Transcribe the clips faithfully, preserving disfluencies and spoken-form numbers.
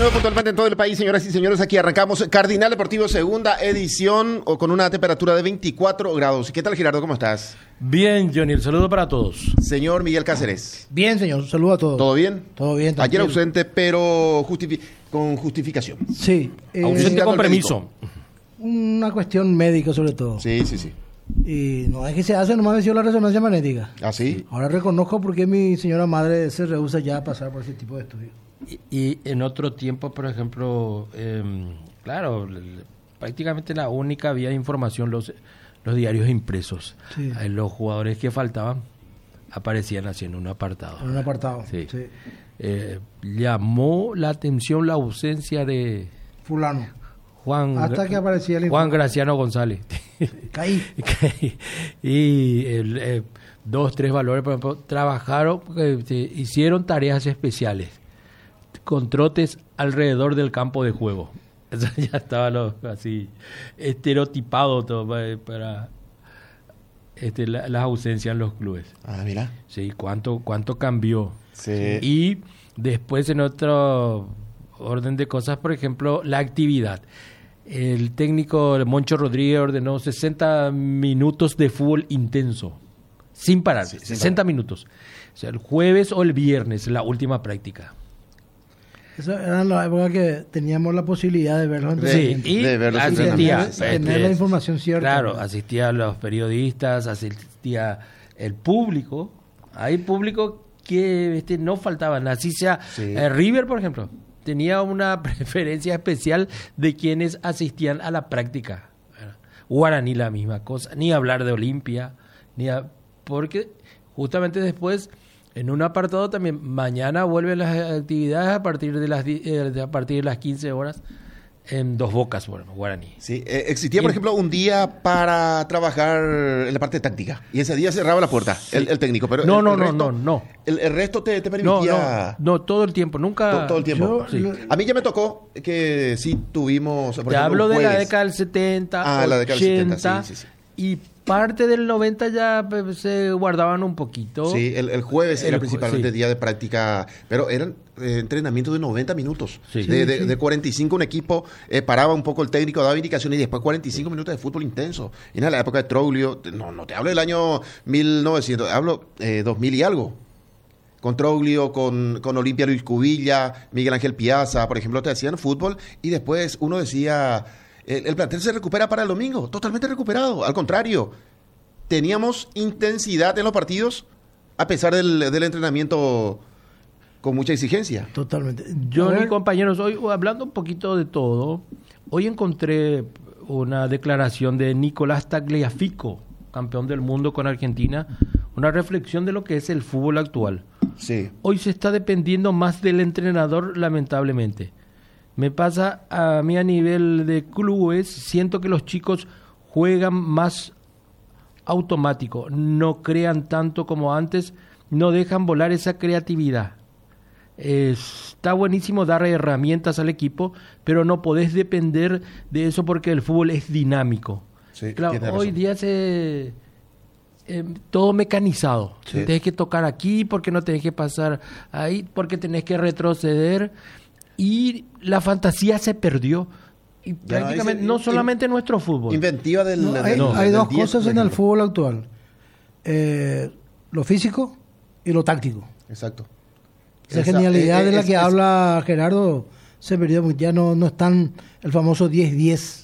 nueve puntualmente en todo el país, señoras y señores. Aquí arrancamos Cardinal Deportivo, segunda edición, o con una temperatura de veinticuatro grados. ¿Qué tal, Gerardo? ¿Cómo estás? Bien, Johnny. El saludo para todos. Señor Miguel Cáceres. Bien, señor. Saludo a todos. ¿Todo bien? Todo bien. Ayer tranquilo. ausente, pero justifi- con justificación. Sí. eh, Ausente con al permiso. una cuestión médica, sobre todo. Sí, sí, sí. Y no es que se hace, nomás me hizo la resonancia magnética. ¿Ah, sí? Ahora reconozco por qué mi señora madre se rehúsa ya a pasar por ese tipo de estudios. Y, y en otro tiempo, por ejemplo, eh, claro, l- prácticamente la única vía de información, los, los diarios impresos. Sí. Eh, los jugadores que faltaban aparecían haciendo un apartado. En un apartado. Sí. Sí. Eh, llamó la atención la ausencia de Fulano. Juan, Hasta que aparecía el Juan informe. Graciano González. Caí. y el, eh, dos, tres valores, por ejemplo, trabajaron, eh, se hicieron tareas especiales con trotes alrededor del campo de juego. Eso ya estaba lo, así estereotipado todo para, para este, la- las ausencias en los clubes. Ah, mira. Sí, cuánto, cuánto cambió. Sí. Y después, en otro orden de cosas, por ejemplo, la actividad. El técnico Moncho Rodríguez ordenó sesenta minutos de fútbol intenso, sin parar, Sí, sin sesenta minutos. O sea, el jueves o el viernes, la última práctica. Esa era la época que teníamos la posibilidad de verlo en De- Sí, entrenamiento. y de ver los asistía, entrenamientos. Tener- tener este, la información cierta. Claro, asistía a los periodistas, asistía el público. Hay público que este, no faltaban, así sea. Sí. eh, River, por ejemplo, tenía una preferencia especial de quienes asistían a la práctica. Guaraní la misma cosa, ni hablar de Olimpia, ni a- porque justamente después, en un apartado también, mañana vuelven las actividades a partir de las, di- eh, de- a partir de las quince horas en Dos Bocas, bueno, Guaraní. Sí, eh, existía, por Y- ejemplo, un día para trabajar en la parte táctica. Y ese día cerraba la puerta, el, el técnico. Pero No, el, no, el no, resto, no, no. El, el resto te, te No, permitía... no, no, todo el tiempo, nunca... To- todo el tiempo. Yo- Sí. lo- A mí ya me tocó que sí tuvimos... por Te ejemplo, hablo un de la jueves. década del setenta, Ah, la década del ochenta, setenta, sí, sí, sí. y parte del noventa ya pues, se guardaban un poquito. Sí, el, el jueves El era ju- principalmente sí. día de práctica, pero eran eh, entrenamientos de noventa minutos. Sí. De, Sí, de- sí. de cuarenta y cinco un equipo, eh, paraba un poco el técnico, daba indicaciones y después cuarenta y cinco minutos de fútbol intenso. Y en la época de Troglio, no, no te hablo del año mil novecientos, hablo eh, dos mil y algo. Con Troglio, con, con Olimpia Luis Cubilla, Miguel Ángel Piazza, por ejemplo, te hacían fútbol y después uno decía, el, el plantel se recupera para el domingo, totalmente recuperado. Al contrario, teníamos intensidad en los partidos a pesar del, del entrenamiento con mucha exigencia. Totalmente. Yo, A mis ver, compañeros, hoy hablando un poquito de todo, hoy encontré una declaración de Nicolás Tagliafico, campeón del mundo con Argentina, una reflexión de lo que es el fútbol actual. Sí. Hoy se está dependiendo más del entrenador, lamentablemente. Me pasa a mí a nivel de clubes, siento que los chicos juegan más automático, no crean tanto como antes, no dejan volar esa creatividad. Eh, está buenísimo dar herramientas al equipo, pero no podés depender de eso porque el fútbol es dinámico. Sí, Claro, tiene hoy razón. día se eh, todo mecanizado. Sí. Tenés que tocar aquí porque no tenés que pasar ahí, porque tenés que retroceder y la fantasía se perdió. Y prácticamente, ese- no in- solamente en nuestro fútbol. Inventiva del... no, hay, del- no. hay del dos diez, cosas por en el ejemplo. fútbol actual. Eh, lo físico y lo táctico. Exacto. Esa, Esa- genialidad eh, de la es- que es- habla Gerardo se perdió, muy- ya no, no están el famoso diez diez.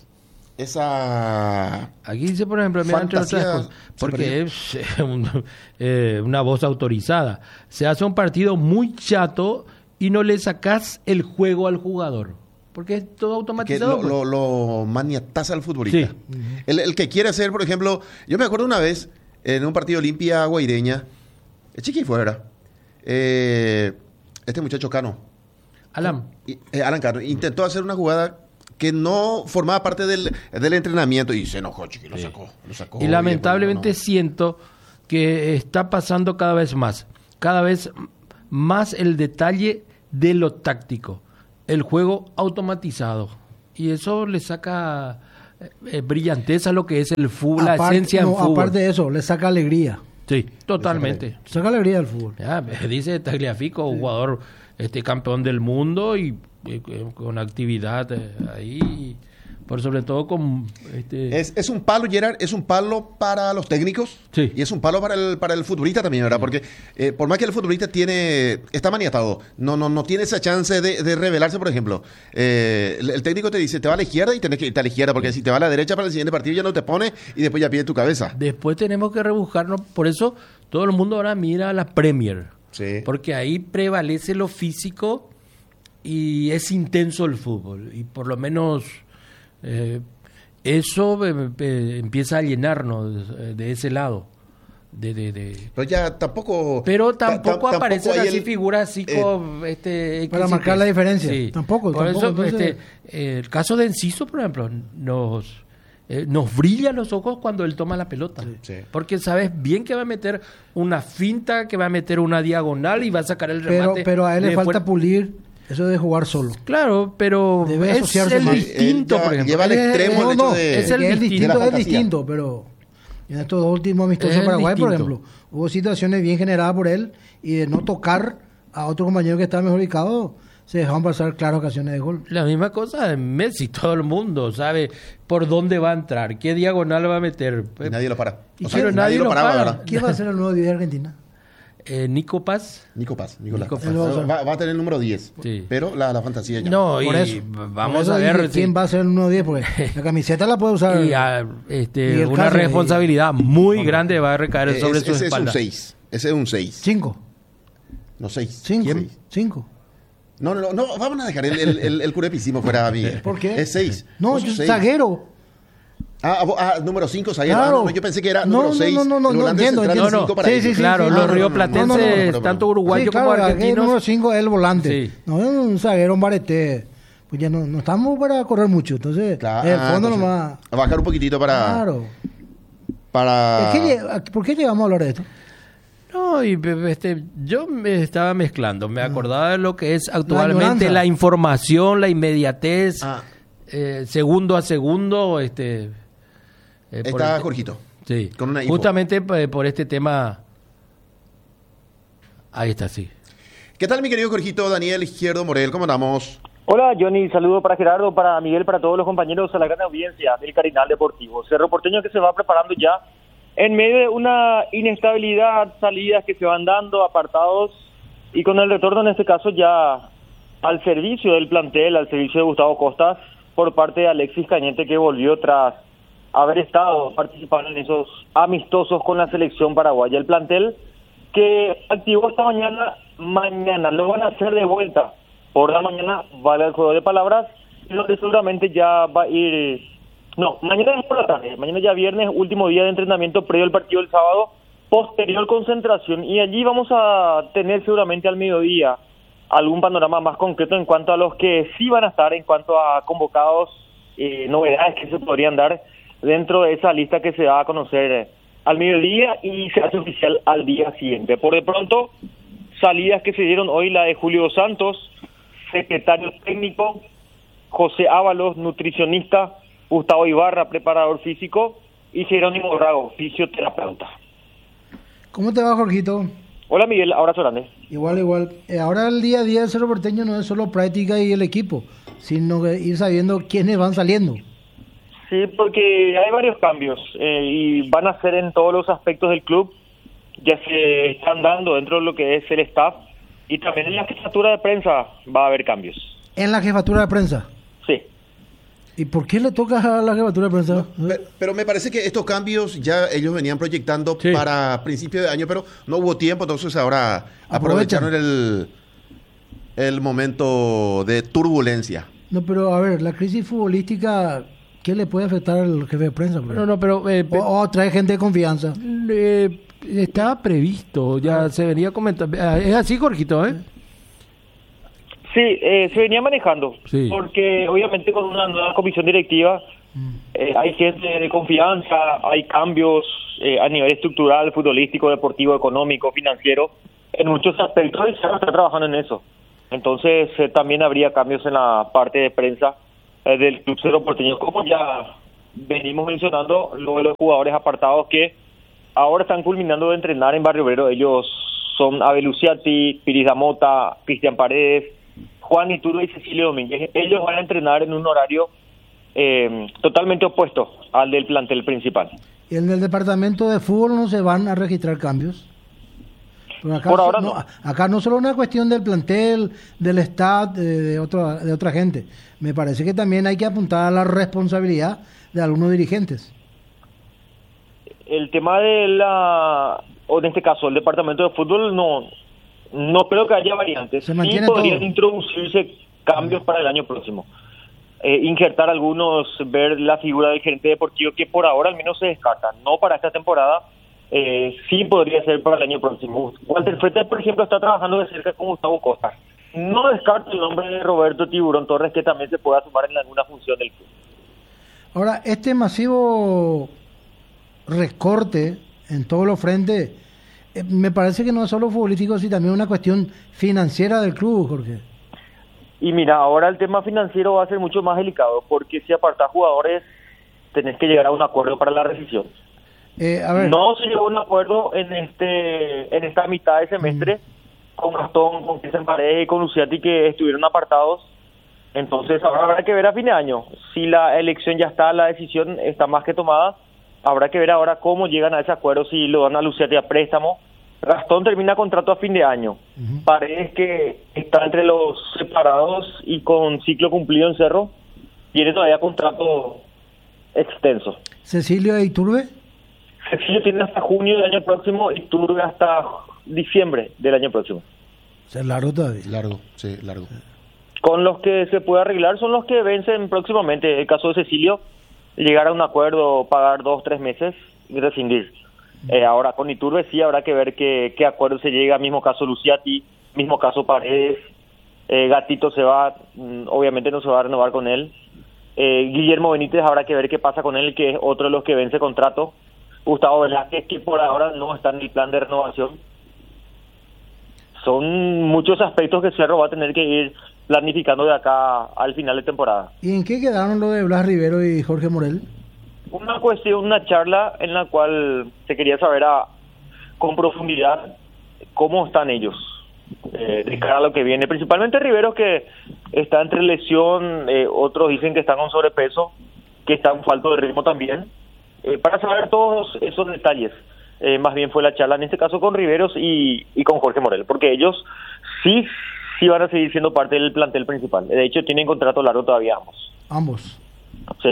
Esa... Aquí dice, por ejemplo, mira, entre Fantasía otras cosas, se porque perdió. es eh, un- eh, una voz autorizada. Se hace un partido muy chato y no le sacás el juego al jugador. Porque es todo que automatizado. lo, pues. lo, lo maniataza al futbolista. Sí. El, el que quiere hacer, por ejemplo, yo me acuerdo una vez en un partido Olimpia Guaireña, el Chiqui fuera, eh, este muchacho Cano, Alan. y- eh, Alan Cano, intentó hacer una jugada que no formaba parte del, del entrenamiento y se enojó, Chiqui, lo Sí. sacó, lo sacó. Y lamentablemente después, siento que está pasando cada vez más, cada vez más el detalle de lo táctico, el juego automatizado. Y eso le saca eh, eh, brillanteza a lo que es el fútbol, la Aparte- esencia no, del fútbol. aparte de eso, le saca alegría. Sí, totalmente. Saca alegría al fútbol. Ya, dice Tagliafico, un jugador este campeón del mundo y, y con actividad eh, ahí, por sobre todo con este Es, es un palo, Gerard, es un palo para los técnicos Sí. y es un palo para el, para el futbolista también, ¿verdad? Porque eh, por más que el futbolista tiene está maniatado, no, no, no tiene esa chance de, de revelarse, por ejemplo. Eh, el, el técnico te dice, te va a la izquierda y tenés que irte a la izquierda, porque si te va a la derecha para el siguiente partido ya no te pone y después ya pide tu cabeza. después tenemos que rebuscarnos, por eso todo el mundo ahora mira a la Premier, Sí. porque ahí prevalece lo físico y es intenso el fútbol y por lo menos eh, eso eh, eh, empieza a llenarnos de, de ese lado de, de, de- Pero ya tampoco... pero ta- tampoco ta- aparecen tampoco hay así el- figuras así eh, como este X para y marcar P. la diferencia. Tampoco, Por tampoco, eso entonces- este, eh, el caso de Enciso, por ejemplo, nos eh, nos brilla los ojos cuando él toma la pelota, Sí. porque sabes bien que va a meter una finta, que va a meter una diagonal y va a sacar el Pero, remate. pero a él le de falta fuera. pulir eso de jugar solo. Claro, pero Debe es asociarse el más. distinto, Él ya por ejemplo. lleva al Él es- extremo el no, hecho no, de- es el que es distinto. distinto, de la es fantasía. distinto, pero en estos dos últimos amistosos Es de Paraguay, por distinto. ejemplo, hubo situaciones bien generadas por él y de no tocar a otro compañero que estaba mejor ubicado, se dejaban pasar claras ocasiones de gol. La misma cosa de Messi, todo el mundo sabe por dónde va a entrar, qué diagonal va a meter. Y nadie lo para. ¿Y O quién- sea, nadie lo paraba, para? ¿verdad? ¿Quién va a ser el nuevo diez de Argentina? Eh, Nico Paz. Nico Paz, Nicolás. Nico Paz. Él va a ser- Va, va a tener el número diez, Sí. pero la, la fantasía ya. No, y Por eso. vamos Por eso a dije, ver. quién si- va a ser el nuevo diez, porque la camiseta la puede usar. y a- este, Miguel una Cáceres. responsabilidad muy grande va a recaer Eh, sobre es- su ese espalda. es un seis. Ese es un seis. Cinco. No, seis. Cinco. ¿Quién? Cinco. No, no, no, no, vamos a dejar el, el, el, el curepisimo fuera, Miguel. ¿Por qué? Es seis. No, Vos yo sos seis. zaguero. Ah, vos- ah, número cinco, zaguero. Claro. Ah, no, no, yo pensé que era No, número no, seis. no, no, no, el no, volante entiendo, central entiendo. cinco No, para sí, ellos. sí, sí, Claro, sí, los no, no, rioplatenses, no, no, no, no, no, no, tanto no. uruguayos Sí, claro, como aquí el argentinos. número cinco es el volante. Sí. No es un zaguero, un barete. Pues ya no, no estamos para correr mucho. Entonces, Claro, el ah, fondo entonces, nomás. a bajar un poquitito para. Claro. para... ¿Por qué, lle- ¿Por qué llegamos a hablar de esto? No, y pe- este, yo me estaba mezclando, me acordaba de lo que es actualmente añoranza. la, información, la inmediatez, Ah. eh, segundo a segundo. Este, eh, por Está este- Jorgito. Sí, con una info. justamente eh, por este tema. Ahí está, sí. ¿Qué tal, mi querido Jorgito? Daniel Izquierdo Morel, ¿cómo andamos? Hola Johnny, saludo para Gerardo, para Miguel, para todos los compañeros, a la gran audiencia del Carinal Deportivo. Cerro Porteño que se va preparando ya en medio de una inestabilidad, salidas que se van dando, apartados, y con el retorno en este caso ya al servicio del plantel, al servicio de Gustavo Costas, por parte de Alexis Cañete, que volvió tras haber estado participando en esos amistosos con la selección paraguaya. El plantel que activó esta mañana, mañana lo van a hacer de vuelta por la mañana, vale el juego de palabras, donde seguramente ya va a ir, no, mañana es por la tarde, mañana ya viernes, último día de entrenamiento previo al partido del sábado, posterior concentración, y allí vamos a tener seguramente al mediodía algún panorama más concreto en cuanto a los que sí van a estar, en cuanto a convocados, eh, novedades que se podrían dar dentro de esa lista que se va a conocer eh, al mediodía y se hace oficial al día siguiente. Por de pronto, salidas que se dieron hoy, la de Julio Santos, secretario técnico, José Ábalos, nutricionista, Gustavo Ibarra, preparador físico, y Jerónimo Rago, fisioterapeuta. ¿Cómo te va, Jorgito? Hola Miguel, abrazo grande. Igual, igual. Eh, ahora el día a día del Cerro Porteño no es solo práctica y el equipo, sino que ir sabiendo quiénes van saliendo. Sí, porque hay varios cambios eh, y van a ser en todos los aspectos del club, ya se están dando dentro de lo que es el staff, y también en la jefatura de prensa va a haber cambios. En la jefatura de prensa. Sí. ¿Y por qué le toca a la jefatura de prensa? Pe- Pero me parece que estos cambios ya ellos venían proyectando Sí. para principio de año, pero no hubo tiempo, entonces ahora Aprovechan. aprovecharon el, el momento de turbulencia. No, pero a ver, la crisis futbolística, ¿qué le puede afectar al jefe de prensa? bro? No, no, pero eh, pe- O, o trae gente de confianza. eh, estaba previsto, ya se venía comentando. Ah, es así, Jorgito, ¿eh? Sí, eh, se venía manejando, Sí. porque obviamente con una nueva comisión directiva eh, hay gente de confianza, hay cambios eh, a nivel estructural, futbolístico, deportivo, económico, financiero, en muchos aspectos, y se está trabajando en eso. Entonces eh, también habría cambios en la parte de prensa eh, del Club Cerro Porteño, como ya venimos mencionando, lo de los jugadores apartados que ahora están culminando de entrenar en Barrio Obrero. Ellos son Abel Luciati, Piris Damota, Cristian Paredes, Juan Iturbe y Cecilio Domínguez. Ellos van a entrenar en un horario eh, totalmente opuesto al del plantel principal. ¿Y en el departamento de fútbol no se van a registrar cambios? Acá Por ahora no, no. Acá no solo una cuestión del plantel, del staff, de, de, otra, de otra gente. Me parece que también hay que apuntar a la responsabilidad de algunos dirigentes. El tema de la, o en este caso, el departamento de fútbol, no no creo que haya variantes. Se Sí mantiene podrían todo. introducirse cambios para el año próximo. Eh, injertar algunos, ver la figura del gerente deportivo, que por ahora al menos se descarta. No para esta temporada, eh, sí podría ser para el año próximo. Walter Fete, por ejemplo, está trabajando de cerca con Gustavo Costa. No descarto el nombre de Roberto Tiburón Torres, que también se pueda sumar en alguna función del club. Ahora, este masivo recorte en todos los frentes, eh, me parece que no es solo futbolístico, sino también una cuestión financiera del club, Jorge. Y mira, ahora el tema financiero va a ser mucho más delicado, porque si apartás jugadores, tenés que llegar a un acuerdo para la rescisión. Eh, a ver. No se llegó a un acuerdo en este en esta mitad de semestre mm. con Gastón, con Cristian Paredes y con Luciati, que estuvieron apartados. Entonces ahora habrá que ver a fin de año. Si la elección ya está, la decisión está más que tomada, habrá que ver ahora cómo llegan a ese acuerdo, si lo dan a Luciati a préstamo. Gastón termina contrato a fin de año. Uh-huh. Paredes, que está entre los separados y con ciclo cumplido en Cerro, tiene todavía contrato extenso. ¿Cecilio e Iturbe? Cecilio tiene hasta junio del año próximo y Iturbe hasta diciembre del año próximo. O sea, largo todavía. Largo, sí, largo. Con los que se puede arreglar son los que vencen próximamente. El caso de Cecilio, llegar a un acuerdo, pagar dos, tres meses y rescindir. Eh, ahora con Iturbe sí habrá que ver qué, qué acuerdo se llega. Mismo caso Luciati, mismo caso Paredes. Eh, Gatito se va, obviamente no se va a renovar con él. Eh, Guillermo Benítez habrá que ver qué pasa con él, que es otro de los que vence contrato. Gustavo Velázquez, que por ahora no está en el plan de renovación. Son muchos aspectos que Cerro va a tener que ir planificando de acá al final de temporada. ¿Y en qué quedaron lo de Blas Rivero y Jorge Morel? Una cuestión, una charla en la cual se quería saber a, con profundidad cómo están ellos eh, de cara a lo que viene. Principalmente Rivero, que está entre lesión, eh, otros dicen que están con sobrepeso, que está en falto de ritmo también. Eh, para saber todos esos detalles, eh, más bien fue la charla en este caso con Riveros y, y con Jorge Morel, porque ellos sí, sí van a seguir siendo parte del plantel principal. De hecho, tienen contrato largo todavía ambos. Ambos. Sí.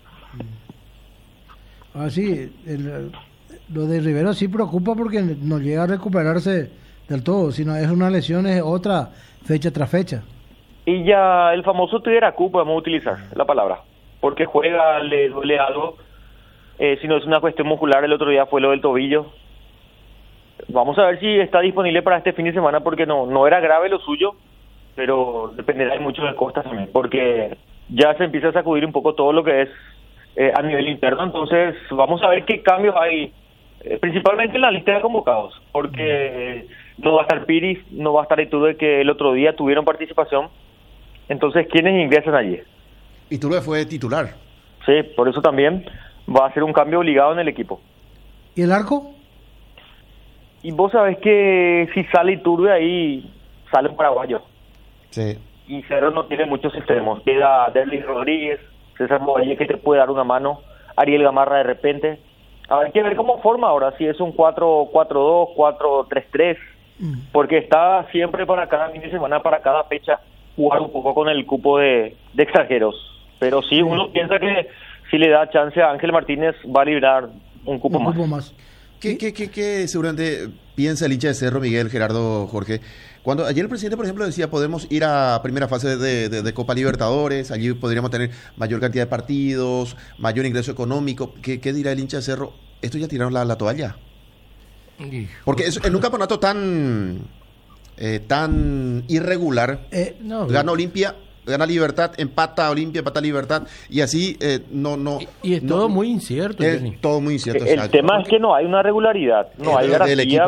Ah, sí, el, lo de Rivero sí preocupa porque no llega a recuperarse del todo, sino es una lesión, es otra fecha tras fecha. Y ya el famoso Tigeracú podemos utilizar la palabra, porque juega, le duele algo, eh, si no es una cuestión muscular. El otro día fue lo del tobillo. Vamos a ver si está disponible para este fin de semana, porque no no era grave lo suyo, pero dependerá mucho de Costa también, porque ya se empieza a sacudir un poco todo lo que es Eh, a nivel interno. Entonces vamos a ver qué cambios hay, eh, principalmente en la lista de convocados, porque no va a estar Piris, no va a estar Iturbe, que el otro día tuvieron participación. Entonces, ¿quiénes ingresan allí? Iturbe fue titular. Sí, por eso también va a ser un cambio obligado en el equipo. ¿Y el arco? Y vos sabés que si sale Iturbe, ahí sale un paraguayo. Sí. Y Cerro no tiene muchos extremos. Queda Derlis Rodríguez, César Movalle, que te puede dar una mano, Ariel Gamarra de repente. Hay que ver cómo forma ahora, si es un cuatro cuatro dos, cuatro tres tres, mm. porque está siempre para cada fin de semana, para cada fecha, jugar un poco con el cupo de, de extranjeros. Pero sí, uno piensa que si le da chance a Ángel Martínez va a librar un cupo un más. Cupo más. ¿Qué, qué, qué, qué seguramente piensa el hincha de Cerro, Miguel, Gerardo, Jorge? Cuando ayer el presidente, por ejemplo, decía podemos ir a primera fase de, de, de Copa Libertadores, allí podríamos tener mayor cantidad de partidos, mayor ingreso económico. ¿Qué, qué dirá el hincha de Cerro? ¿Esto ya tiraron la, la toalla? Porque es, en un campeonato tan eh, tan irregular, eh, no, gana Olimpia, gana Libertad, empata Olimpia, empata Libertad, y así eh, no... no y, y es no, todo muy incierto, es Jenny. todo muy incierto. El exacto. tema es que no hay una regularidad, no hay garantía.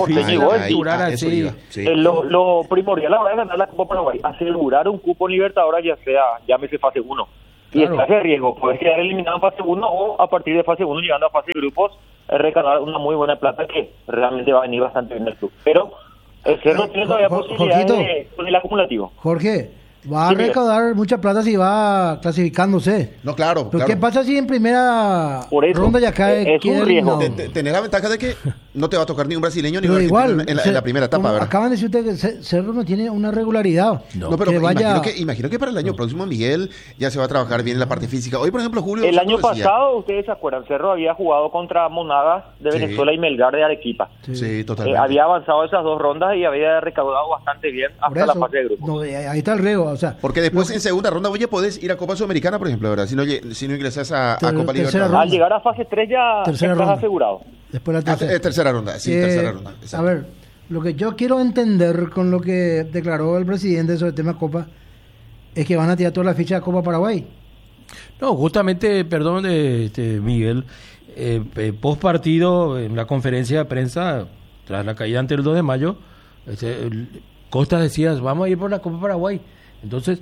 Lo, lo primordial ahora es ganar la Copa Paraguay, asegurar un cupo en Libertadores, ya sea, llámese fase uno. Y claro, está ese riesgo, puedes quedar eliminado en fase uno o a partir de fase uno llegando a fase de grupos, recaudar una muy buena plata que realmente va a venir bastante bien el club. Pero el Cerro tiene todavía Jo- posibilidades Jorgito. de, con el acumulativo. Jorge, va a Sí, mira. recaudar mucha plata si va clasificándose. No, claro, Pero claro. ¿qué pasa si en primera Por eso, ronda ya cae? es un queda riesgo. eliminado? Te- te- Tenés la ventaja de que no te va a tocar ni un brasileño ni un Pero argentino igual, en, la, se- en la primera etapa, como ¿verdad? acaban de decir ustedes que Ce- Cerro no tiene una regularidad. No. No, pero que vaya- imagino, que, imagino que para el año próximo Miguel ya se va a trabajar bien en la parte física. Hoy, por ejemplo, Julio... El Soto año decía- pasado, ustedes se acuerdan, Cerro había jugado contra Monagas de Sí. Venezuela y Melgar de Arequipa. Sí. Sí, Eh, totalmente. había avanzado esas dos rondas y había recaudado bastante bien Por hasta la eso, fase de grupo. no, eh, ahí está el riesgo. O sea, Porque después lo- en segunda ronda vos ya podés ir a Copa Sudamericana, por ejemplo, ¿verdad? Si no, lle- si no ingresas a, a Ter- Copa tercera Libertadores. ronda. Al llegar a fase tres ya Tercera estás ronda. asegurado. después la Ah, tercera. eh, tercera ronda, sí, Eh, tercera ronda. a exacto. ver, lo que yo quiero entender con lo que declaró el presidente sobre el tema Copa es que van a tirar toda la ficha a Copa Paraguay. No, justamente, perdón, eh, este, Miguel, eh, eh, post partido, en la conferencia de prensa, tras la caída ante el dos de mayo, este, el- Costa decía, vamos a ir por la Copa Paraguay. Entonces,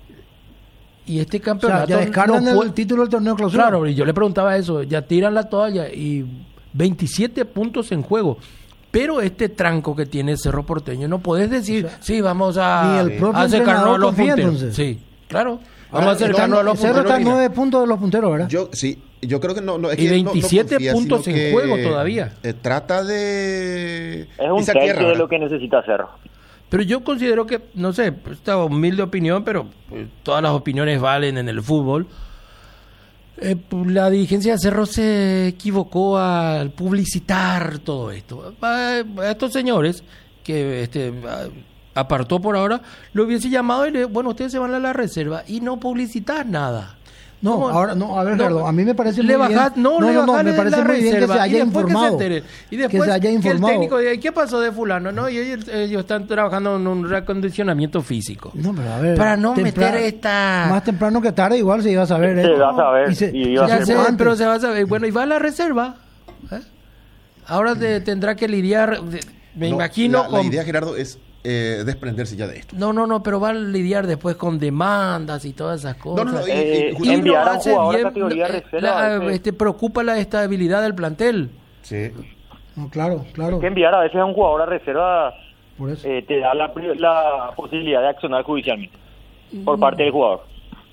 y este O sea, campeonato... ya descargan no el puede- título del torneo clausura. Claro, y yo le preguntaba eso, ya tiran la toalla y veintisiete puntos en juego. Pero este tranco que tiene Cerro Porteño, no podés decir, O sea, sí, vamos a, ni el propio a acercarnos entrenador a los confía, punteros. entonces. Sí, claro, Ahora, vamos a acercarnos a los El Cerro punteros. está a mira. nueve puntos de los punteros, ¿verdad? Yo, sí, yo creo que no... no es Y que él no- no veintisiete confía, puntos sino en que, juego todavía. eh, trata de... Es un pisar tercio tierra, de ¿verdad? lo que necesita Cerro. Pero yo considero que, no sé, esta humilde opinión, pero pues, todas las opiniones valen en el fútbol. Eh, pues, la dirigencia de Cerro se equivocó al publicitar todo esto. A, a estos señores que este, a- apartó por ahora, lo hubiese llamado y le, bueno, ustedes se van a la reserva y no publicitar nada. No, ¿Cómo? ahora, no, a ver, No, Gerardo, a mí me parece le muy bajás- bien. No, le no, no, bajás me de parece la muy bien que reserva se y haya después informado. Que se entere. Y después que se haya que informado. el técnico diga, ¿qué pasó de fulano? No, y ellos, ellos están trabajando en un reacondicionamiento físico. No, pero a ver, Para no tempra- meter esta... Más temprano que tarde igual se iba a saber. Se ¿eh? va a saber, Y se- y iba a Ya ser sé, antes. pero se va a saber. Bueno, y va a la reserva. ¿eh? Ahora te- tendrá que lidiar, de- me No, imagino, la, la con... idea, Gerardo, es eh, desprenderse ya de esto. No, no, no, pero va a lidiar después con demandas y todas esas cosas. No, no, no, y- Eh, y- Y justamente- enviar a un hace jugador a bien, categoría eh, reserva, la- ese- este, preocupa la estabilidad del plantel. Sí. No, claro, claro. Que enviar a veces a un jugador a reserva Por eso. eh, te da la, pri- la posibilidad de accionar judicialmente por parte del jugador.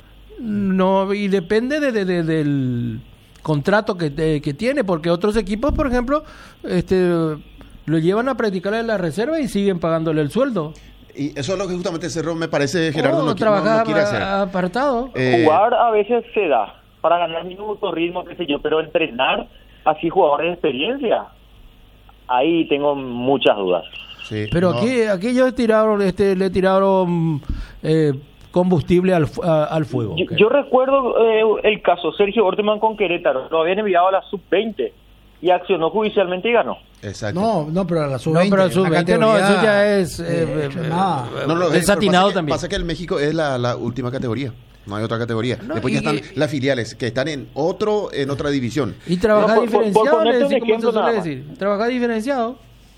No, y depende de, de- de- del contrato que, te- que tiene, porque otros equipos, por ejemplo, este lo llevan a practicar en la reserva y siguen pagándole el sueldo. Y eso es lo que justamente Cerro me parece, Gerardo, O no, qui- no- trabajar no quiere hacer. a- apartado. Eh, Jugar a veces se da para ganar minutos, ritmo, qué sé yo, pero entrenar así jugadores de experiencia, ahí tengo muchas dudas. sí, Pero no. aquí, aquí ellos tiraron, este, le tiraron eh, combustible al, fu- a- al fuego. Yo, Ok. yo recuerdo eh, el caso Sergio Orteman con Querétaro, lo habían enviado a la sub veinte y accionó judicialmente y ganó. Exacto. No, no, pero a la sub No, veinte. pero a sub veinte no, eso ya es, eh, eh, extremada. eh, No, no, eh, desatinado pasa que- también. Pasa que el México es la, la última categoría. No hay otra categoría. No, Después y- ya están las filiales que están en otro en otra división. Y trabajar No, por- por- por diferenciado, ponerte le un decía, como ejemplo se suele nada más. decir. Trabajar diferenciado.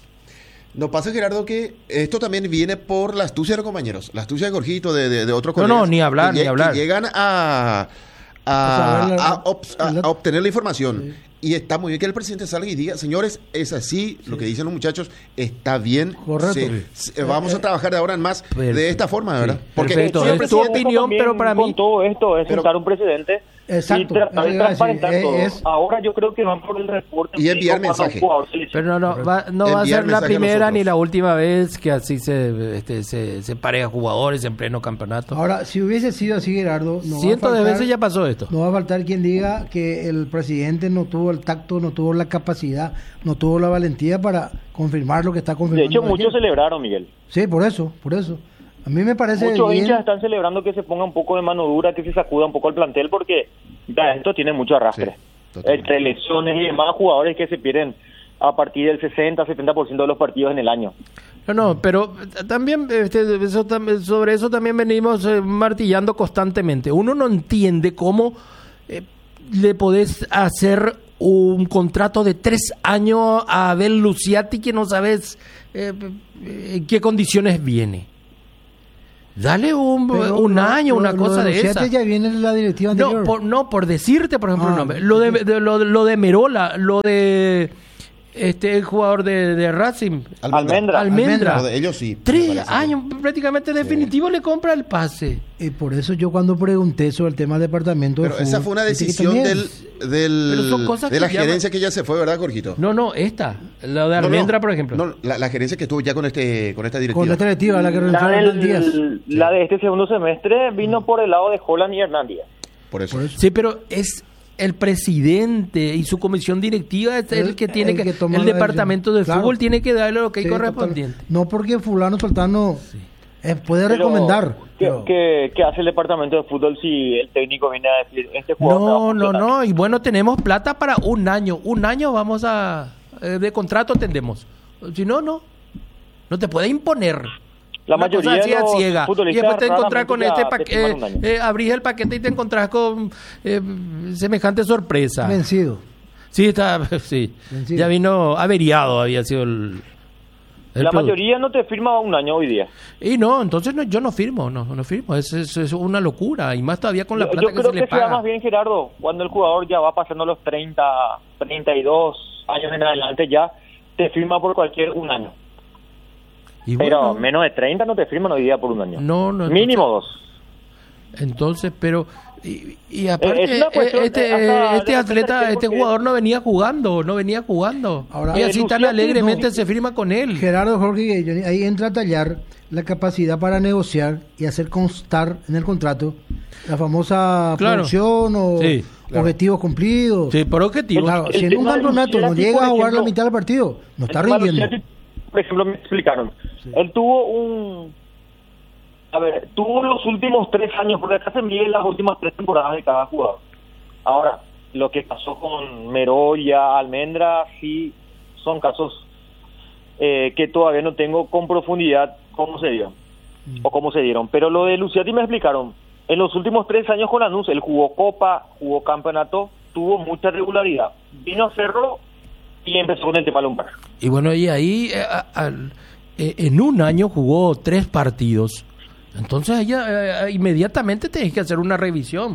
No pasa, Gerardo, que esto también viene por la astucia de los compañeros. La astucia de Jorgito, de, de, de otros No, colegas. no, ni hablar, que ni lle- hablar. Que llegan a, a, A saber la- a obs- a- el dato. a obtener la información. Y está muy bien que el presidente salga y diga, señores, es así, lo que dicen los muchachos, está bien. Correcto. se- se- vamos a trabajar de ahora en más de Perfecto. esta forma, ¿verdad? Sí, Porque perfecto. señor Es tu presidente, opinión, También pero para mí- con todo esto es Pero- sentar un precedente Exacto, y tratar eso de iba a decir, transparentar es- todo. es- Ahora yo creo que van por el reporte Y enviar cuando un mensaje. jugador se lesiona. Pero no, no, va, no va a Enviar ser la mensaje a primera nosotros. ni la última vez que así se, este, se, se pareja jugadores en pleno campeonato. Ahora, si hubiese sido así, Gerardo, no va a Cientos de faltar- veces ya pasó esto. No va a faltar quien diga que el presidente no tuvo el tacto, no tuvo la capacidad, no tuvo la valentía para confirmar lo que está De confirmando. hecho, muchos ayer. celebraron, Miguel. Sí, por eso, por eso. A mí me parece Muchos bien. hinchas están celebrando que se ponga un poco de mano dura, que se sacuda un poco el plantel, porque ya esto tiene mucho arrastre. Sí, totalmente. Entre lesiones y demás, jugadores que se pierden a partir del sesenta, setenta por ciento de los partidos en el año. No, no, pero eh, también este, eso, tam- sobre eso también venimos eh, martillando constantemente. Uno no entiende cómo eh, le podés hacer un contrato de tres años a Abel Luciati que no sabes eh, en qué condiciones viene. Dale un, Pero un lo- año, lo- una lo cosa de Luciate esa. ya viene en la directiva anterior. No por, no, por decirte, por ejemplo, Ah, el nombre. Lo de, de- lo, de- lo de Merola, lo de este el jugador de, de Racing, Almendra. Almendra. Lo de ellos sí. me Tres parece que- años prácticamente definitivo le compra el pase. Y por eso yo cuando pregunté sobre el tema del departamento de Pero esa fútbol, fue una dije que decisión también- del, del- Pero son cosas de la que llaman- gerencia que ya se fue, ¿verdad, Jorgito? No, no, esta, la de No, no, Almendra, por ejemplo. No, la, la gerencia que estuvo ya con este con esta directiva. Con la directiva, la que La, renunció Hernán Díaz. del- la de este segundo semestre vino por el lado de Holland y Hernán Díaz. Por eso. Por eso. Sí, pero es el presidente y su comisión directiva es el, El- que tiene el que, que toma el la departamento de decisión. fútbol Claro. tiene que darle lo que hay Sí, correspondiente. total. No porque fulano soltano eh, puede Pero, recomendar. ¿qué, pero- qué- qué hace el departamento de fútbol si el técnico viene a decir este jugador me va a No, no, funcionar? no. Y bueno, tenemos plata para un año. Un año vamos a... eh, de contrato tendemos. Si no, no. No te puede imponer. La Una mayoría cosa así de a los ciega. Y futbolistas después te encontrás con raramente este ya te firman un paquete. año. Eh, abrís el paquete y te encontrás con eh, semejante sorpresa. Vencido. Sí, está, sí. Vencido. Ya vino averiado, había sido el. el La producto. mayoría no te firma un año hoy día. Y no, entonces no, yo no firmo, no, no firmo. Es, es, es una locura. Y más todavía con la Yo, plata yo que creo se que le se da paga. más bien, Gerardo, cuando el jugador ya va pasando los treinta, treinta y dos años en adelante, ya te firma por cualquier un año. Y Pero bueno, menos de treinta no te firman hoy día por un año. No, no, Mínimo dos. Entonces, pero. Y, y aparte, Es una cuestión, eh, este, eh, hasta eh, de este repente atleta, que este porque- jugador no venía jugando, no venía jugando. Ahora- y Eh, así tan Luciati, alegremente no. se firma con él. Gerardo, Jorge y Johnny, ahí entra a tallar la capacidad para negociar y hacer constar en el contrato la famosa Claro. producción o Sí, claro. objetivos cumplidos. Sí, por objetivo. Claro, El si en un tema de campeonato no Luciati, llega por a jugar la ejemplo, mitad del partido, no está El tema de rindiendo. Luciati, por ejemplo, me explicaron. Él tuvo un... A ver, tuvo los últimos tres años, porque acá se miden las últimas tres temporadas de cada jugador. Ahora, lo que pasó con Meroya, Almendra, sí son casos eh, que todavía no tengo con profundidad cómo se dio o cómo se dieron. Pero lo de Luciati me explicaron. En los últimos tres años con Lanús, él jugó Copa, jugó Campeonato, tuvo mucha regularidad. Vino a Cerro y empezó con el tema lumbar. Y bueno, y ahí eh, a- al- eh, en un año jugó tres partidos. Entonces ahí, eh, eh, inmediatamente tenés que hacer una revisión.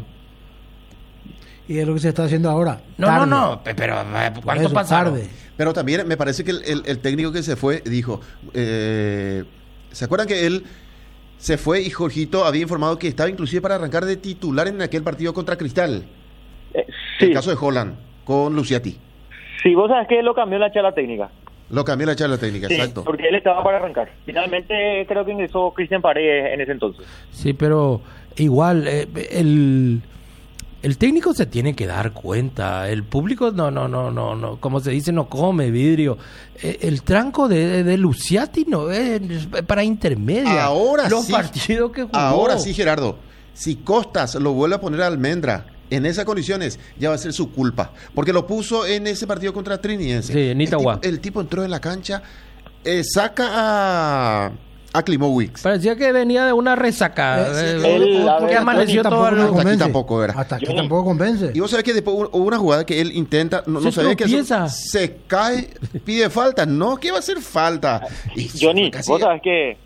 Y es lo que se está haciendo ahora. No, Tarde. no, no, pe- pero eh, Por ¿cuánto eso, pasaron? tarde. Pero también me parece que el, el- el técnico que se fue dijo, eh, ¿se acuerdan que él se fue y Jorgito había informado que estaba inclusive para arrancar de titular en aquel partido contra Cristal? Eh, El sí, caso de Holland con Luciati. sí, vos sabés que lo cambió la charla técnica. Lo cambió la charla técnica, Sí, exacto. porque él estaba para arrancar. Finalmente creo que ingresó Cristian Paredes en ese entonces. Sí, pero igual, eh, el, el técnico se tiene que dar cuenta. El público no, no, no, no, no, como se dice, no come vidrio. Eh, el tranco de, de Luciati no es para intermedia. Ahora Los sí. partidos que jugó. Ahora sí, Gerardo. Si Costas lo vuelve a poner a Almendra en esas condiciones, ya va a ser su culpa. Porque lo puso en ese partido contra Trinidense. Sí, en el, Itagua. tipo, el tipo entró en la cancha, eh, saca a, a Klimowicz. Parecía que venía de una resaca. Eh, sí, eh, él, a porque ver, amaneció tampoco todo me el- Hasta aquí convence. tampoco era. Hasta aquí Yo- tampoco convence. Y vos sabés que después hubo una jugada que él intenta, no, Se no sabía que eso- tropieza. se cae, pide falta. No, ¿qué va a hacer falta? Y Johnny, casi- vos sabés que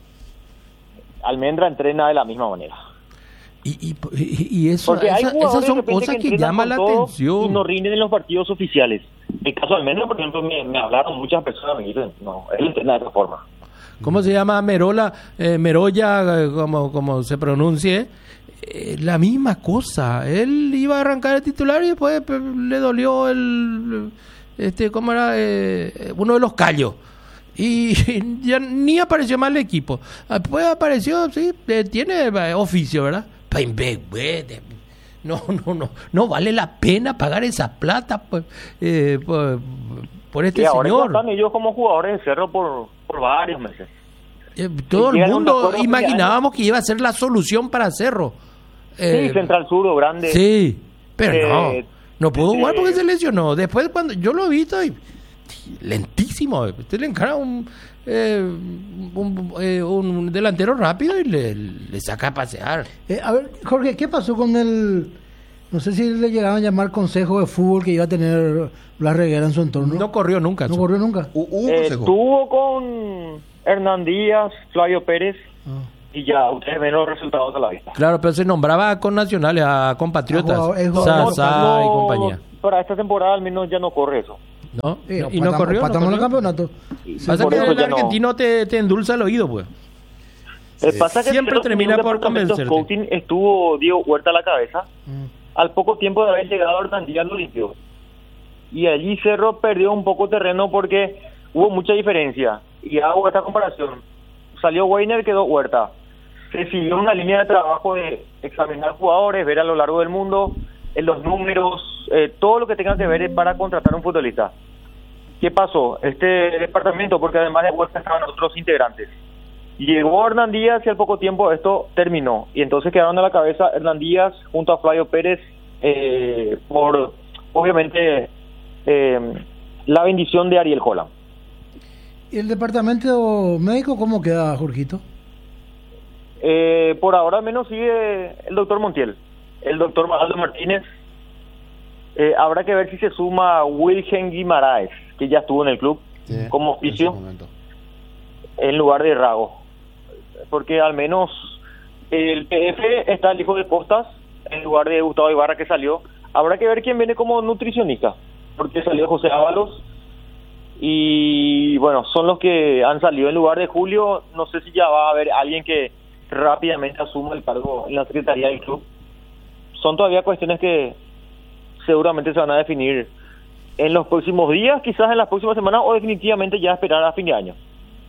Almendra entrena de la misma manera. Y, y, y- y eso, Porque hay esa- jugadores esas de son repente cosas que, entrenan llaman con la todo atención. y no rinden en los partidos oficiales. El caso de Almendra, por ejemplo, me, me hablaron muchas personas, me dicen, no, él entrena de esa forma. ¿Cómo se llama? Merola, eh, Meroya, eh, como, como se pronuncie. Eh, la misma cosa. Él iba a arrancar el titular y después pe- le dolió el. este ¿Cómo era? Eh, uno de los callos. Y ya ni apareció más el equipo. Después apareció, sí, eh, tiene eh, oficio, ¿verdad? Pa- ve- ve- de- No, no, no. No vale la pena pagar esa plata pues, eh, por, por este y ahora señor. están ellos como jugadores de Cerro por, por varios meses. Eh, todo el llegan a un mundo acuerdo a fin de imaginábamos que iba a ser la solución para Cerro. Eh, sí, Central Sur, grande. Sí, pero Eh, no. No pudo jugar eh, porque se lesionó. Después, cuando yo lo he visto, y, lentísimo. Usted le encara un, eh, un, eh, un delantero rápido y le, le saca a pasear. Eh, a ver, Jorge, ¿qué pasó con el... No sé si le llegaron a llamar consejo de fútbol que iba a tener Blas Reguera en su entorno? No corrió nunca. ¿No corrió nunca? Hu- hubo un Eh, consejo. Estuvo con Hernán Díaz, Flavio Pérez, Ah. y ya ustedes ven los resultados a la vista. Claro, pero se nombraba con nacionales, a compatriotas, Ah, es jugador, Sasa y No, compañía. Para esta temporada al menos ya no corre eso. ¿No? Sí, y no patamos- corrió. no patamos el corrió. campeonato. Pasa Por que eso el ya no. argentino te, te endulza el oído, pues. Eh, pasa que Siempre creo que termina en un por departamento convencerte. scouting estuvo Diego Huerta a la cabeza. Mm. Al poco tiempo de haber llegado a Hernandía lo limpió. Y allí Cerro perdió un poco terreno porque hubo mucha diferencia. Y hago esta comparación. Salió Weiner, quedó Huerta. Se siguió una línea de trabajo de examinar jugadores, ver a lo largo del mundo, en los números, eh, todo lo que tenga que ver para contratar a un futbolista. ¿Qué pasó? Este departamento, porque además de Huerta estaban otros integrantes. Llegó Hernán Díaz y al poco tiempo esto terminó. Y entonces quedaron a la cabeza Hernán Díaz junto a Flavio Pérez eh, por, obviamente, eh, la bendición de Ariel Holland. ¿Y el departamento médico cómo queda, Jorgito? Eh, por ahora al menos sigue el doctor Montiel, el doctor Aldo Martínez. Eh, habrá que ver si se suma Wilhelm Guimaraes, que ya estuvo en el club, Sí, como en oficio, ese momento. en lugar de Rago. Porque al menos el P F está el hijo de Costas, en lugar de Gustavo Ibarra que salió. Habrá que ver quién viene como nutricionista, porque salió José Ábalos. Y bueno, son los que han salido en lugar de Julio. No sé si ya va a haber alguien que rápidamente asuma el cargo en la secretaría del club. Son todavía cuestiones que seguramente se van a definir en los próximos días, quizás en las próximas semanas, o definitivamente ya esperar a fin de año.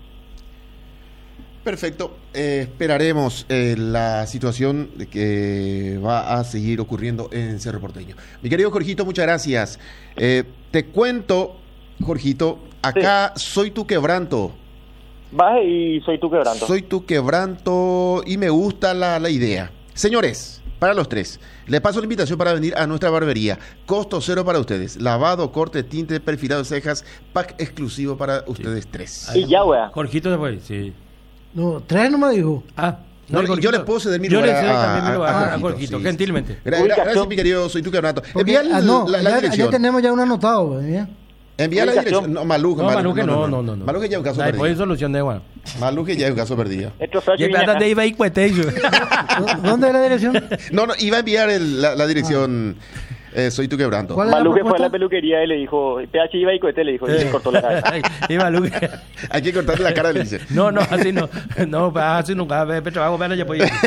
Perfecto. Eh, esperaremos eh, la situación de que va a seguir ocurriendo en Cerro Porteño. Mi querido Jorgito, muchas gracias. Eh, te cuento, Jorgito, acá soy tu quebranto. Baje y soy tu quebranto. Soy tu quebranto y me gusta la, la idea. Señores, para los tres, le paso la invitación para venir a nuestra barbería. Costo cero para ustedes. Lavado, corte, tinte, perfilado de cejas, pack exclusivo para ustedes tres. Y ya, wea. Jorgito después, sí. No, tres no me dijo. Ah, No, el yo Jorgito. les puedo ceder mi Yo lugar le cedo a- también mi a- lugar a a Jorgito, Jorgito, sí, gentilmente. Gra- gra- Ubicación. Gracias, mi querido, soy tu quebranto. Porque, Envía ah, la, no, la- la ya, ya dirección. tenemos ya un anotado. ¿eh? Envía la Ubicación. dirección. No, Maluque, No, Maluque no, no, no. no. Maluque ya es un caso Después perdido. solución de Juan. Maluque ya es un caso perdido. Esto fue Y plata de iba y cuete. ¿Dónde es la dirección? No, no, iba a enviar el- la, la dirección. eh, soy tu quebranto. ¿Cuál es la Maluque fue a propuesta? la peluquería y le dijo, P H iba y cohete, le dijo, y le cortó la cabeza. Y Maluque. Hay que cortarle la cara al Lince. No, no, así no. No, así nunca. Petro, hago pena, ya puedo ir.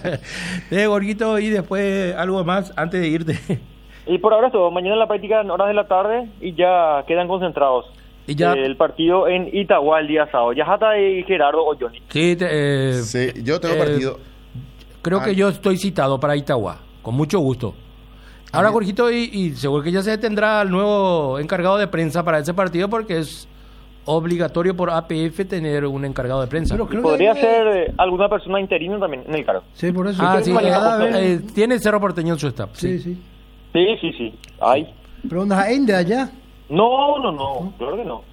Eh, Gorguito, y después algo más antes de irte. Y por ahora es todo. Mañana la práctica en horas de la tarde y ya quedan concentrados. Y ya. Eh, el partido en Itagua el día sábado. Yajata y Gerardo o Johnny. Sí, te, eh, Sí, yo tengo eh, partido. creo Ah. que yo estoy citado para Itagua, con mucho gusto. Ahora, Jorgito, y, y seguro que ya se tendrá el nuevo encargado de prensa para ese partido porque es obligatorio por A P F tener un encargado de prensa. Pero creo Podría que- ser eh, alguna persona interina también en el cargo. Sí, por eso. ah, creo sí, que cada eh, vez- eh, tiene Cerro Porteño en su staff. sí, Sí. sí. Sí, sí, sí. Ay. Pero ¿dónde hay de allá? No, no, no. Claro que no.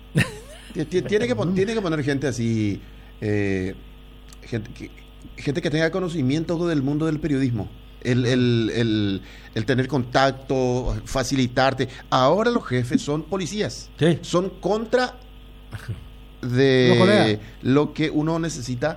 T- t- Tiene que, pon- tiene que poner gente así. eh, gente, que, gente que tenga conocimiento del mundo del periodismo. El, el, el, el tener contacto, facilitarte. Ahora los jefes son policías. Sí. Son contra Los de colegas. lo que uno necesita.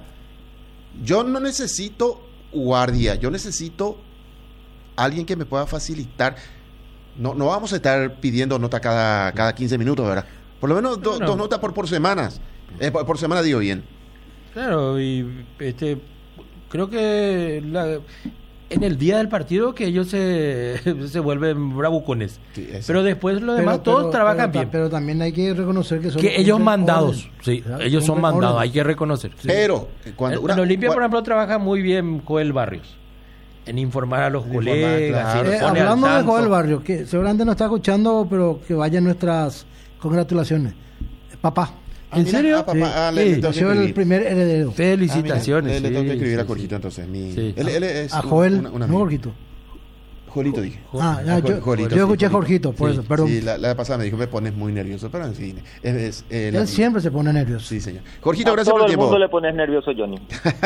Yo no necesito guardia, yo necesito alguien que me pueda facilitar. No, no vamos a estar pidiendo nota cada, cada quince minutos, ¿verdad? Por lo menos do- No. dos notas por, por semanas. Eh, por, por semana digo bien. Claro, y este creo que la- en el día del partido que ellos se, se vuelven bravucones. Sí, eso. Pero después lo demás Pero- todos pero- trabajan pero ta- bien. Pero también hay que reconocer que son. que ellos cumplen mandados, orden. sí, ¿Verdad? ellos son Cumplen mandados, orden. hay que reconocer. sí. Pero eh, cuando en, una- en Olimpia, por cua- ejemplo, trabaja muy bien Joel Barrios. En informar a los En informar, colegas. claro. se Eh, pone al hablando de tanto. Joel Barrio, que seguramente no está escuchando, pero que vayan nuestras congratulaciones. Papá. Ah, ¿En mira, serio? ah, papá, Sí. ah, le- Sí. le tengo que Nació el escribir. primer heredero. Ah, mira, Felicitaciones. le, le tengo que sí, escribir sí, a sí. Jorgito entonces. Mi, Sí. él, él es A un- Joel, una- un no amigo. Jorgito. Jolito dije. Ah, ya, Ah, yo, Jorgito, yo sí, escuché Jorgito. Jorgito, por Sí, eso, perdón. Sí, la, la pasada me dijo, me pones muy nervioso, pero en fin. Es, es, eh, la- Él siempre se pone nervioso. Sí, señor. Jorgito, A gracias por todo el el tiempo. mundo le pones nervioso, Johnny.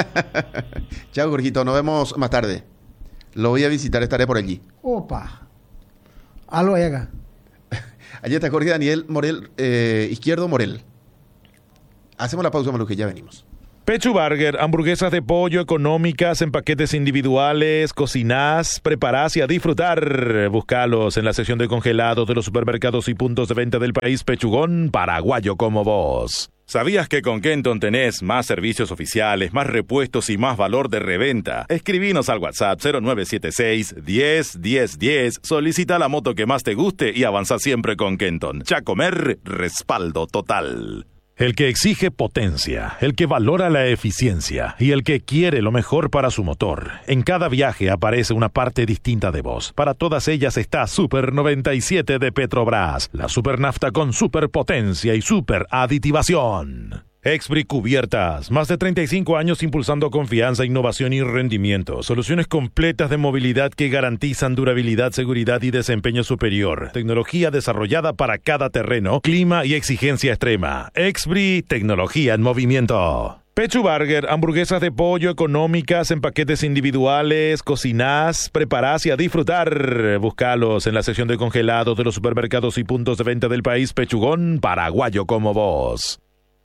Chao, Jorgito. Nos vemos más tarde. Lo voy a visitar, estaré por allí. Opa. Algo hay acá. Allí está Jorge Daniel Morel, eh, Izquierdo Morel. Hacemos la pausa, Malu, que ya venimos. Pechu Burger, hamburguesas de pollo económicas en paquetes individuales, cocinás, preparás y a disfrutar. Búscalos en la sección de congelados de los supermercados y puntos de venta del país. Pechugón, paraguayo como vos. ¿Sabías que con Kenton tenés más servicios oficiales, más repuestos y más valor de reventa? Escribinos al WhatsApp cero nueve siete seis, diez, diez, diez. Solicita la moto que más te guste y avanza siempre con Kenton. Chacomer, respaldo total. El que exige potencia, el que valora la eficiencia y el que quiere lo mejor para su motor. En cada viaje aparece una parte distinta de vos. Para todas ellas está Super noventa y siete de Petrobras, la supernafta con superpotencia y super aditivación. Expri Cubiertas, más de treinta y cinco años impulsando confianza, innovación y rendimiento. Soluciones completas de movilidad que garantizan durabilidad, seguridad y desempeño superior. Tecnología desarrollada para cada terreno, clima y exigencia extrema. Expri, tecnología en movimiento. Pechu Burger, hamburguesas de pollo económicas en paquetes individuales, cocinás, preparás y a disfrutar. Búscalos en la sección de congelados de los supermercados y puntos de venta del país. Pechugón, paraguayo como vos.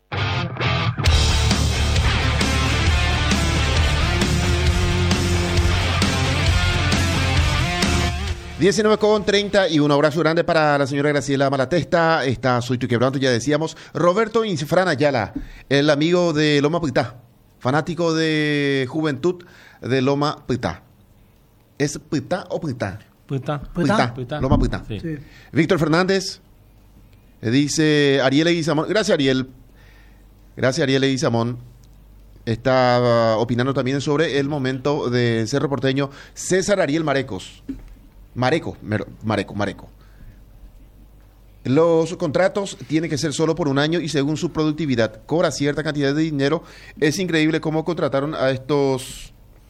diecinueve con treinta y un abrazo grande para la señora Graciela Malatesta. Está Soy Tu Quebranto, ya decíamos. Roberto Incifrán Ayala, el amigo de Loma Pitá, fanático de Juventud de Loma Pitá. ¿Es Pitá o Pitá? Pitá. Pitá. Pitá. Loma Pitá. Sí. Sí. Víctor Fernández dice Ariel Eguizamón. Gracias, Ariel. Gracias, Ariel Eguizamón. Está uh, opinando también sobre el momento de Cerro Porteño. César Ariel Marecos. Mareco, Mareco, Mareco. Los contratos tienen que ser solo por un año y según su productividad. Cobra cierta cantidad de dinero. Es increíble cómo contrataron a estos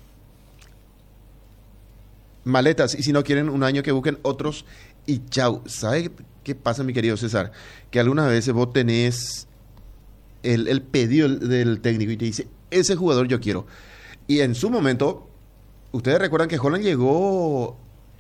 maletas y si no quieren un año que busquen otros y chau. ¿Sabe qué pasa, mi querido César? Que algunas veces vos tenés el, el pedido del técnico y te dice, ese jugador yo quiero. Y en su momento, ustedes recuerdan que Holland llegó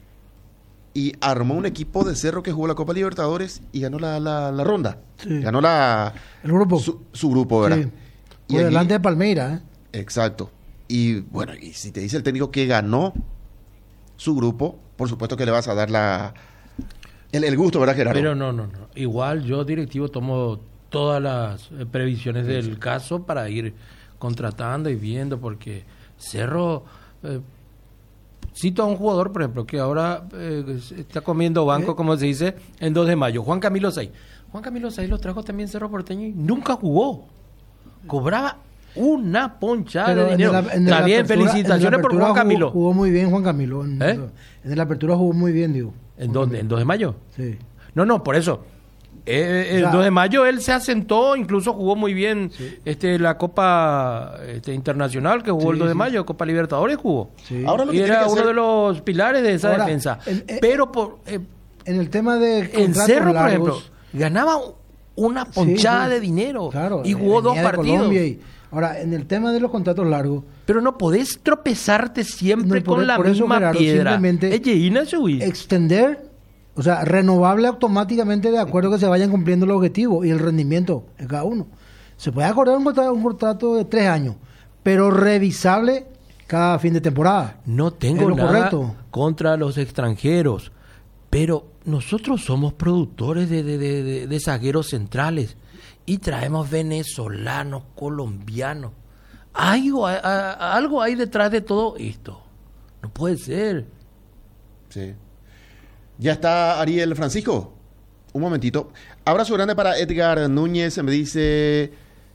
y armó un equipo de Cerro que jugó la Copa Libertadores y ganó la, la, la ronda. Sí. Ganó la El grupo. Su, su grupo, ¿verdad? Sí. Y Por aquí- delante de Palmeiras, ¿eh? Exacto. Y bueno, y si te dice el técnico que ganó su grupo, por supuesto que le vas a dar la el, el gusto, ¿verdad, Gerardo? Pero no, no, no. Igual yo, directivo, tomo todas las eh, previsiones del caso para ir contratando y viendo, porque Cerro... Eh, cito a un jugador, por ejemplo, que ahora eh, está comiendo banco, ¿Eh? como se dice, el dos de mayo. Juan Camilo Sey. Juan Camilo Sey lo trajo también Cerro Porteño y nunca jugó. Cobraba una ponchada Pero de en dinero. el- en el Está bien, apertura- en felicitaciones el por apertura Juan Camilo. Jugó, jugó muy bien Juan Camilo. En, ¿Eh? en el apertura jugó muy bien, digo. ¿En Juan dónde? ¿En Camilo. dos de mayo? Sí. No, no, por eso. Eh, el O sea, dos de mayo él se asentó, incluso jugó muy bien Sí. este la Copa este, Internacional que jugó Sí, el dos de sí. mayo, Copa Libertadores jugó. Sí. Ahora lo que Y tiene era que uno hacer- de los pilares de esa Ahora, defensa. en- en- Pero por, eh, En el tema de en contratos Cerro, por largos, ejemplo, ganaba una ponchada sí, sí. de dinero Claro, y jugó dos venía de partidos. Colombia y- ahora, en el tema de los contratos largos, Pero no podés tropezarte siempre No, por- con la por eso, misma Gerardo, piedra. simplemente- Ella, Ignacio, güey. extender, o sea, renovable automáticamente de acuerdo que se vayan cumpliendo los objetivos y el rendimiento de cada uno. Se puede acordar un contrato, un contrato de tres años, pero revisable cada fin de temporada. No tengo Es lo nada correcto. contra los extranjeros, pero nosotros somos productores de, de, de, de- de zagueros centrales y traemos venezolanos, colombianos. Algo, a- a- algo hay detrás de todo esto. No puede ser. Sí. Ya está Ariel Francisco. Un momentito. Abrazo grande para Edgar Núñez. Me dice...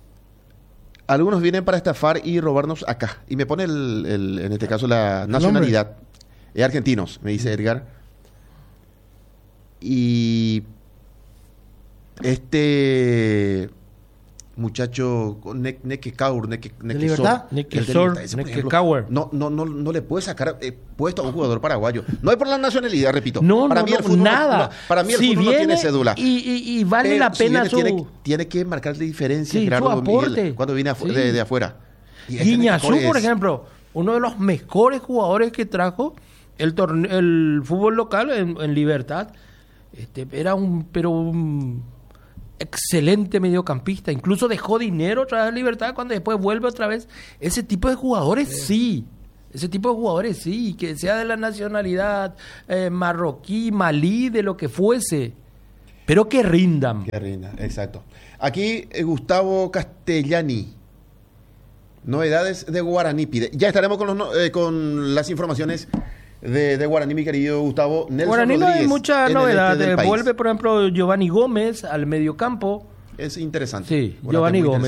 Algunos vienen para estafar y robarnos acá. Y me pone, el, el- en este caso, la nacionalidad. Es argentinos, me dice Edgar. Y... Este... Muchacho... Ne- Nekekaur, Neke- ¿De Nekesor, Libertad? el de Nekesor, Libertad, ese, por ejemplo, Nekekauer. No, no, no, no le puede sacar eh, puesto a un jugador paraguayo. No es por la nacionalidad, repito. No, para no, mí el no, fútbol no- nada. no- para mí el Si fútbol no tiene viene cédula. Y, y- y vale Pero la si pena viene, su... tiene, tiene que marcarle diferencia, Sí, su Gerardo aporte. Miguel, cuando viene afu- Sí. de, de afuera. Y este Guiñazú, Nekekor por es- ejemplo, uno de los mejores jugadores que trajo el torne- el fútbol local en, en Libertad. Este, era un, pero un excelente mediocampista. Incluso dejó dinero otra vez a Libertad cuando después vuelve otra vez. Ese tipo de jugadores sí. sí. Ese tipo de jugadores sí. Que sea de la nacionalidad eh, marroquí, malí, de lo que fuese. Pero que rindan. Que rindan, exacto. Aquí eh, Gustavo Castellani. Novedades de Guaraní pide. Ya estaremos con, los, no- eh, con las informaciones de, de Guaraní, mi querido Gustavo. Nelson Guaraní no hay Rodríguez, mucha en el novedad. este del Eh, país. Vuelve, por ejemplo, Giovanni Gómez al mediocampo. Es interesante. Sí, Volante Giovanni muy Gómez.